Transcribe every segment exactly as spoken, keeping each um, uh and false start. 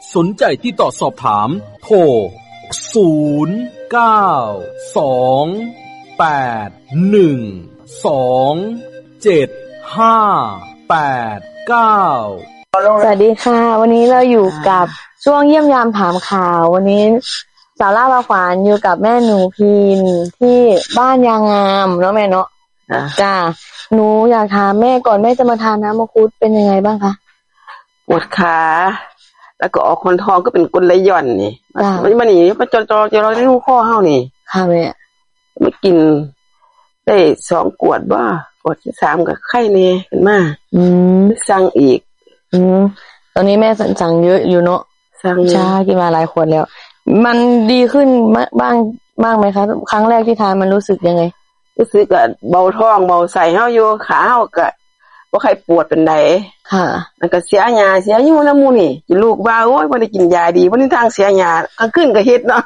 สนใจที่ต่อสอบถามโทรศูนย์ เก้า สอง แปด หนึ่ง สอง เจ็ด ห้า แปด เก้าสวัสดีค่ะวันนี้เราอยู่กับช่วงเยี่ยมยามถามข่าววันนี้สาวล่าบาขวานอยู่กับแม่หนูพินที่บ้านยางงามเนาะแม่เนาะจ้าหนูอยากถามแม่ก่อนแม่จะมาทานน้ำมังคุดเป็นยังไงบ้างคะปวดขาแล้วก็ออกคนท้องก็เป็นกลย่อนนี่มันมันนี่มันจอจอจะเราได้รู้ข้อเฮานี่ค่ะแม่ไม่กินได้สองขวดบ้ากวดที่สามก็ไข้เน่ขึ้นมาอืมสั่งอีกอืมตอนนี้แม่สั่งเยอะอยู่เนาะสั่งชากินมาหลายขวดแล้วมันดีขึ้นบ้างบ้างไหมคะครั้งแรกที่ทานมันรู้สึกยังไงรู้สึกก็เบาท้องเบาใส่เฮาอยู่ขาเฮาก็บ่ใครปวดเป็นไดค่ะมันก็เสียยาเสียอยู่นำหมู่นี่กินลูกว่าโอ๊ยบ่ได้กินยาดีบ่ได้ทางเสียยากลางคืนก็เฮ็ดเนาะ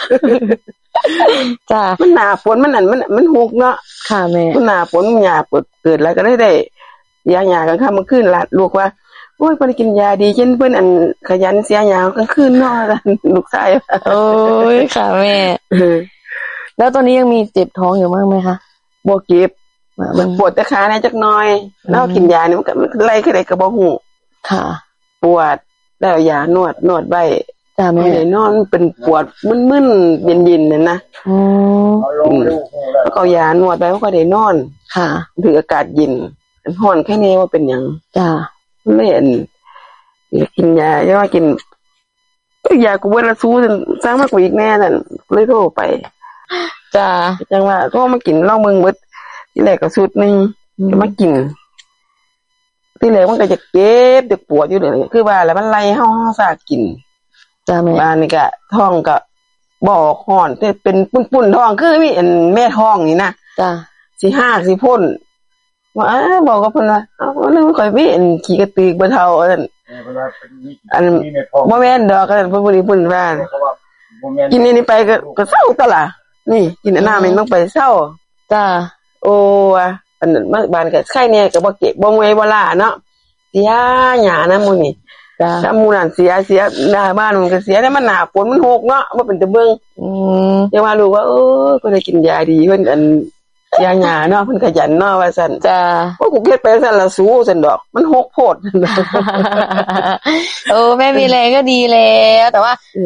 จ้ะมันหน้าฝนมันนั่นมันมันหกเนาะค่ะแม่มันหน้าฝนหญ้าเปิดเกิดแล้วก็ได้ได้ยาหญ้ากลางค่ำกลางคืนล่ะลูกว่าโอ๊ยบ่ได้กินยาดีจนเพิ่นอันขยันเสียยากลางคืนเนาะลูกชายโอ๊ยค่ะแม่แล้วตอนนี้ยังมีเจ็บท้องอยู่มั้งมั้ยคะบ่เก็บมันปวดแต่ขาแน่จักหน่อยแล้วกินยานี่มันก็ไล่คือได้ก็บ่ฮู้ค่ะปวดแล้วยานวดนวดไว้จ้ะแม่นอนเป็นปวดมึนๆเย็นๆนั่นนะอืมแล้วก็ยานวดไว้ก็ได้นอนค่ะถืออากาศเย็นร้อนแค่นี้ว่าเป็นหยังจ้ะไม่เห็นกินยาอย่าว่ากินยากูเวลาสู้สร้างมากกว่าอีกแน่นั่นเลยโทรไปจ้ะจังว่าก็มากินเหล้ามึงเบิดที่แรกก็สุดนึงก็มากินที่แรกมันก็จะเจ็บจะปวดอยู่เลยคือว่าแล้วมันไล่เฮาเฮาซากินจ้ะแม่บ้านนี่ก็ท้องก็บ่ฮ้อนแต่เป็นปุ้นๆท้องคือมีอันแม่ท้องนี่นะจ้ะสิหากสิพ่นว่าบอกกับเพิ่นว่าเอ้าเรื่องข่อยมีอันขี้กระตือกบ่เฒ่าอันอันบ่แม่นดอกกันเพิ่นบ่ได้เพิ่นว่ากินอันนี้ไปก็ก็เศร้าตะล่ะนี่กินอันน้ามันลงไปเศร้าจ้ะโอ้อันนั้นมาบ้านก็ไข้เนี่ยก็บ่เก็บบ่เมื่อยบ่ล้าเนาะเสียหญ้านะหมู่นี่จ้ะถ้าหมู่นั่นเสียเสียหน้าบ้านมันก็เสียแต่มันหน้าฝนมันหกเนาะบ่เป็นตะเบิ่งอืมอย่าว่าลูกว่าเออเพิ่นได้กินยาดีเพิ่นอันยาหญ้าเนาะเพิ่นขยันเนาะว่าซั่นจ้ะโอ้กูเฮ็ดไปซั่นล่ะสู้ซั่นดอกมันหกโพดโอ้แม่มีแรงก็ดีแล้วแต่ว่า